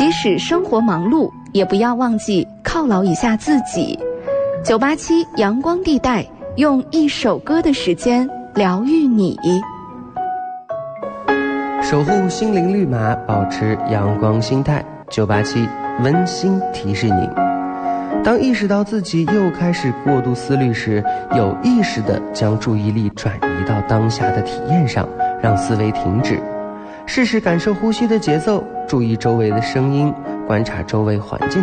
即使生活忙碌，也不要忘记犒劳一下自己。987阳光地带，用一首歌的时间疗愈你。 守护心灵绿码，保持阳光心态。987温馨提示您，当意识到自己又开始过度思虑时，有意识地将注意力转移到当下的体验上，让思维停止，试试感受呼吸的节奏，注意周围的声音，观察周围环境。